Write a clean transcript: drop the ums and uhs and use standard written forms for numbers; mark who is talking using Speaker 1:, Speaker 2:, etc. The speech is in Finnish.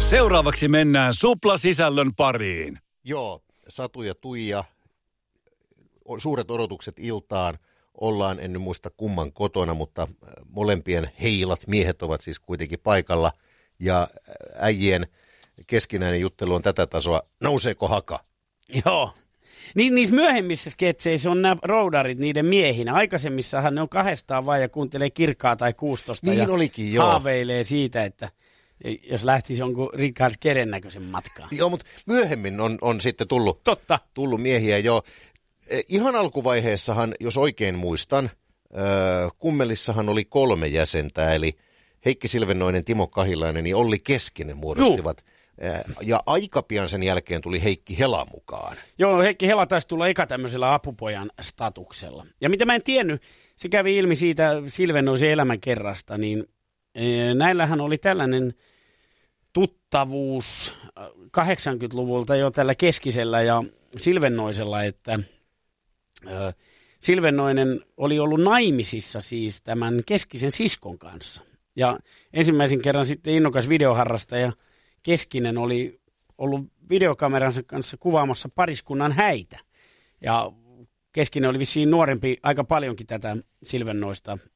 Speaker 1: Seuraavaksi mennään Supla-sisällön pariin.
Speaker 2: Joo, Satu ja Tuija, suuret odotukset iltaan. Ollaan, en nyt muista kumman kotona, mutta molempien heilat miehet ovat siis kuitenkin paikalla. Ja äijien keskinäinen juttelu on tätä tasoa. Nouseeko haka?
Speaker 3: Joo. Niin niissä myöhemmissä sketseissä on nämä roudarit niiden miehinä. Aikaisemmissahan ne on kahdestaan vaan ja kuuntelee Kirkkaa tai Kuustosta
Speaker 2: niin
Speaker 3: ja
Speaker 2: olikin, joo.
Speaker 3: Haaveilee siitä, että jos lähtisi jonkun Richard Keren näköisen matkaan.
Speaker 2: Joo, mutta myöhemmin on sitten tullut miehiä jo. Ihan alkuvaiheessahan, jos oikein muistan, Kummelissahan oli 3 jäsentä, eli Heikki Silvennoinen, Timo Kahilainen ja Olli Keskinen muodostivat. Ja aika pian sen jälkeen tuli Heikki Hela mukaan.
Speaker 3: Joo, Heikki Hela taisi tulla eka tämmöisellä apupojan statuksella. Ja mitä mä en tiennyt, se kävi ilmi siitä Silvennoisen elämänkerrasta, niin näillähän oli tällainen tuttavuus 80-luvulta jo tällä Keskisellä ja Silvennoisella, että Silvennoinen oli ollut naimisissa siis tämän Keskisen siskon kanssa. Ja ensimmäisen kerran sitten innokas videoharrastaja Keskinen oli ollut videokameransa kanssa kuvaamassa pariskunnan häitä. Ja Keskinen oli vissiin nuorempi aika paljonkin tätä Silvennoista